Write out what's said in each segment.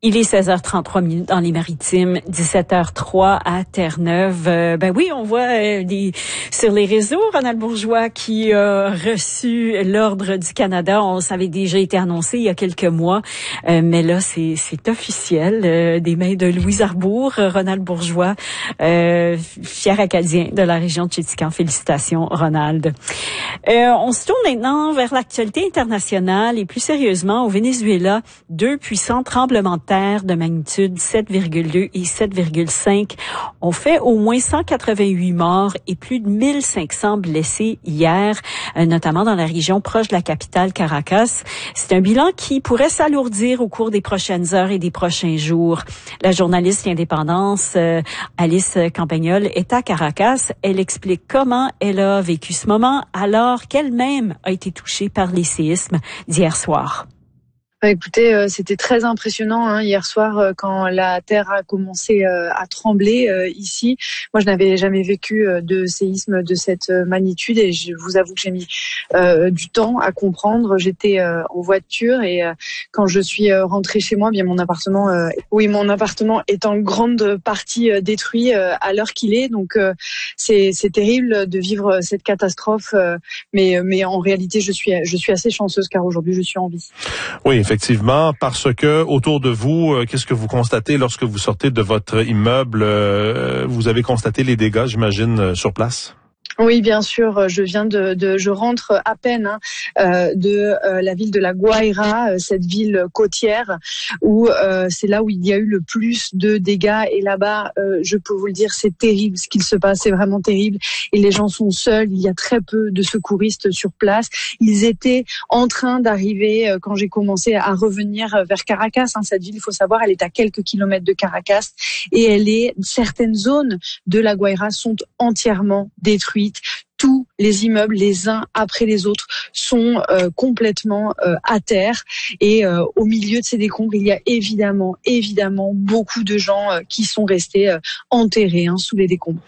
Il est 16h33 dans les Maritimes, 17h03 à Terre-Neuve. Oui, on voit sur les réseaux Ronald Bourgeois qui a reçu l'Ordre du Canada. On avait déjà été annoncé il y a quelques mois, mais là c'est officiel des mains de Louise Arbour. Ronald Bourgeois, fier Acadien de la région de Chéticamp. Félicitations, Ronald. On se tourne maintenant vers l'actualité internationale et plus sérieusement au Venezuela. 2 puissants tremblements de terre de magnitude 7,2 et 7,5 ont fait au moins 188 morts et plus de 1500 blessés hier, notamment dans la région proche de la capitale Caracas. C'est un bilan qui pourrait s'alourdir au cours des prochaines heures et des prochains jours. La journaliste indépendante Alice Campagnol est à Caracas. Elle explique comment elle a vécu ce moment alors qu'elle-même a été touchée par les séismes d'hier soir. Écoutez, c'était très impressionnant hier soir quand la terre a commencé à trembler ici. Moi, je n'avais jamais vécu de séisme de cette magnitude et je vous avoue que j'ai mis du temps à comprendre. J'étais en voiture et quand je suis rentrée chez moi, bien mon appartement est en grande partie détruit à l'heure qu'il est. Donc c'est terrible de vivre cette catastrophe, mais en réalité, je suis assez chanceuse car aujourd'hui je suis en vie. Oui. Effectivement, parce que autour de vous, qu'est-ce que vous constatez lorsque vous sortez de votre immeuble? Vous avez constaté les dégâts, j'imagine, sur place? Oui, bien sûr. Je rentre à peine de la ville de La Guaira, cette ville côtière, où c'est là où il y a eu le plus de dégâts. Et là-bas, je peux vous le dire, c'est terrible ce qu'il se passe, c'est vraiment terrible. Et les gens sont seuls. Il y a très peu de secouristes sur place. Ils étaient en train d'arriver quand j'ai commencé à revenir vers Caracas. Cette ville, il faut savoir, elle est à quelques kilomètres de Caracas et certaines zones de La Guaira sont entièrement détruites. Tous les immeubles, les uns après les autres, sont complètement à terre. Et au milieu de ces décombres, il y a évidemment beaucoup de gens qui sont restés enterrés sous les décombres.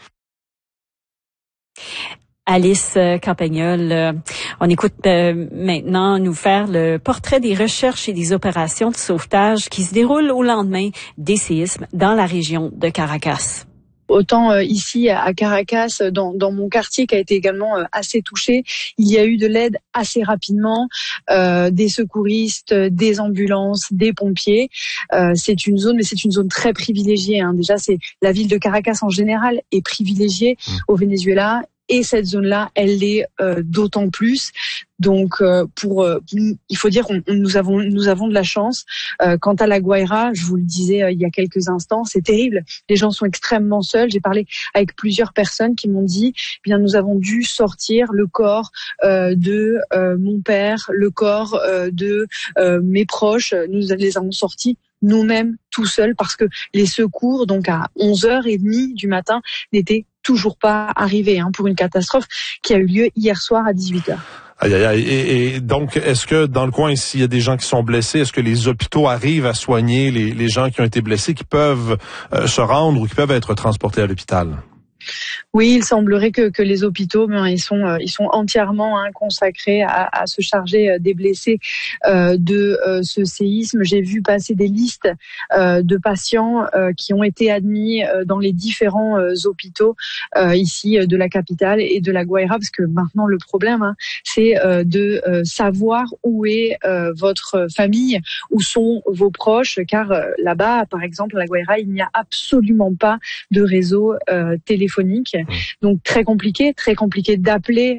Alice Campagnol, on écoute maintenant nous faire le portrait des recherches et des opérations de sauvetage qui se déroulent au lendemain des séismes dans la région de Caracas. Autant ici à Caracas, dans mon quartier qui a été également assez touché, il y a eu de l'aide assez rapidement, des secouristes, des ambulances, des pompiers. C'est une zone très privilégiée. Déjà, c'est la ville de Caracas en général est privilégiée au Venezuela. Et cette zone-là, elle l'est d'autant plus. Donc, il faut dire nous avons de la chance. Quant à La Guaira, je vous le disais il y a quelques instants, c'est terrible. Les gens sont extrêmement seuls. J'ai parlé avec plusieurs personnes qui m'ont dit, nous avons dû sortir le corps de mon père, le corps de mes proches. Nous les avons sortis nous-mêmes tout seuls parce que les secours, donc à 11h30 du matin, n'étaient toujours pas arrivés pour une catastrophe qui a eu lieu hier soir à 18h. Aïe, aïe, aïe. Et donc, est-ce que dans le coin ici, il y a des gens qui sont blessés? Est-ce que les hôpitaux arrivent à soigner les gens qui ont été blessés, qui peuvent se rendre ou qui peuvent être transportés à l'hôpital? Oui, il semblerait que les hôpitaux, ils sont entièrement consacrés à se charger des blessés de ce séisme. J'ai vu passer des listes de patients qui ont été admis dans les différents hôpitaux ici de la capitale et de La Guaira, parce que maintenant le problème, c'est de savoir où est votre famille, où sont vos proches, car là-bas, par exemple, à La Guaira, il n'y a absolument pas de réseau téléphonique. Donc très compliqué d'appeler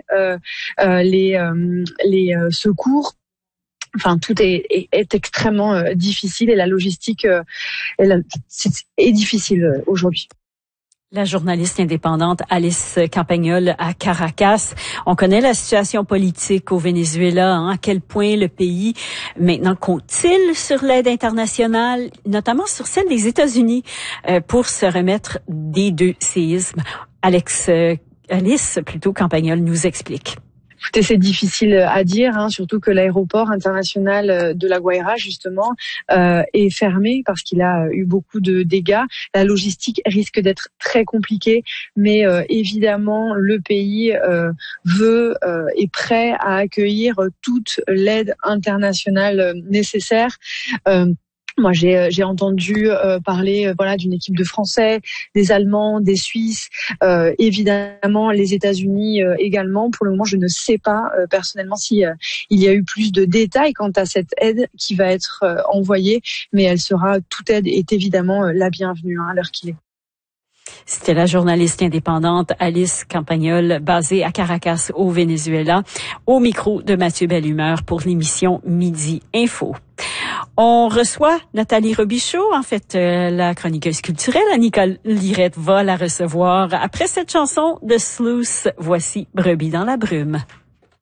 les secours. Enfin, tout est extrêmement difficile et la logistique est difficile aujourd'hui. La journaliste indépendante Alice Campagnol à Caracas. On connaît la situation politique au Venezuela, à quel point le pays maintenant compte-t-il sur l'aide internationale, notamment sur celle des États-Unis, pour se remettre des 2 séismes. Alice Campagnol nous explique. Écoutez, c'est difficile à dire, surtout que l'aéroport international de La Guaira, justement, est fermé parce qu'il a eu beaucoup de dégâts. La logistique risque d'être très compliquée, mais évidemment, le pays est prêt à accueillir toute l'aide internationale nécessaire. Moi, j'ai entendu parler d'une équipe de Français, des Allemands, des Suisses, évidemment les États-Unis également. Pour le moment, je ne sais pas personnellement si il y a eu plus de détails quant à cette aide qui va être envoyée, mais toute aide est évidemment la bienvenue à l'heure qu'il est. C'était la journaliste indépendante Alice Campagnol, basée à Caracas au Venezuela, au micro de Mathieu Bellumeur pour l'émission Midi Info. On reçoit Nathalie Robichaud, la chroniqueuse culturelle. Nicole Lirette va la recevoir après cette chanson de Sluice. Voici Brebis dans la brume.